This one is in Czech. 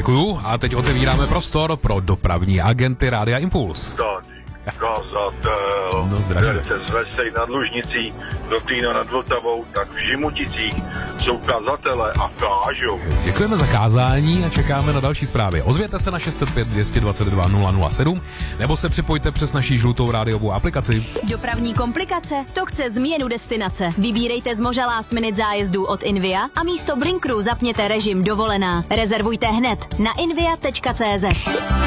Děkuju a teď otevíráme prostor pro dopravní agenty Rádia Impuls. Kazatel, No, zdravím. se z Vesej nad Lužnicí do Týna nad Vltavou, tak v Žimuticích jsou kazatele a kážou. Děkujeme za kázání a čekáme na další zprávy. Ozvěte se na 605 222 007 nebo se připojte přes naši žlutou rádiovou aplikaci. Dopravní komplikace? To chce změnu destinace. Vybírejte z Moža Last Minute zájezdů od Invia a místo Blinkru zapněte režim dovolená. Rezervujte hned na invia.cz.